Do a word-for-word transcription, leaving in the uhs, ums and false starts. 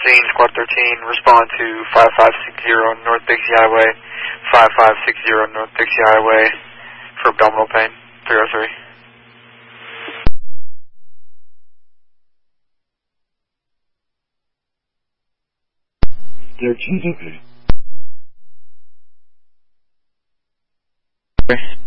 thirteen, Squad thirteen, respond to five five six zero North Dixie Highway, five five six zero North Dixie Highway for abdominal pain, three oh three. thirteen, okay. Okay.